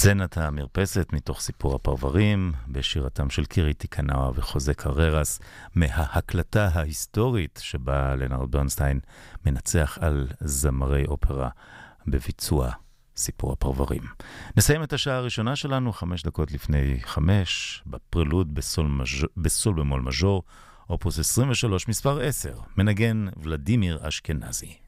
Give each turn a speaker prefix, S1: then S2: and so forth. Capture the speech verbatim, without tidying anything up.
S1: סצנת המרפסת מתוך סיפור הפרברים, בשירתם של קירי תיקנאווה וחוזה קררס, מההקלטה ההיסטורית שבה לנרד ברנסטיין מנצח על זמרי אופרה בביצוע סיפור הפרברים. נסיים את השעה הראשונה שלנו, חמש דקות לפני חמש, בפרלוד בסול, מז'ור, בסול במול מז'ור, אופוס עשרים ושלוש, מספר עשר, מנגן ולדימיר אשכנזי.